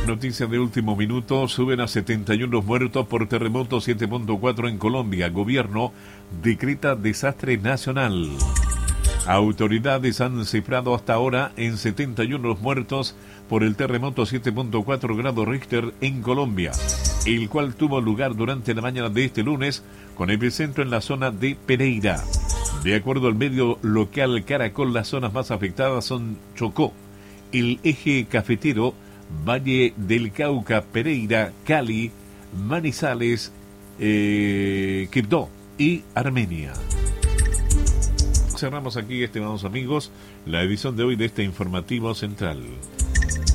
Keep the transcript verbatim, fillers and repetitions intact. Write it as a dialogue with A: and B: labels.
A: Noticia de último minuto, suben a setenta y uno los muertos por terremoto siete punto cuatro en Colombia. Gobierno decreta desastre nacional. Autoridades han cifrado hasta ahora en setenta y uno los muertos por el terremoto siete punto cuatro grados Richter en Colombia, el cual tuvo lugar durante la mañana de este lunes con epicentro en la zona de Pereira. De acuerdo al medio local Caracol, las zonas más afectadas son Chocó, el eje cafetero, Valle del Cauca, Pereira, Cali, Manizales, eh, Quibdó y Armenia. Cerramos aquí, estimados amigos, la edición de hoy de este informativo central.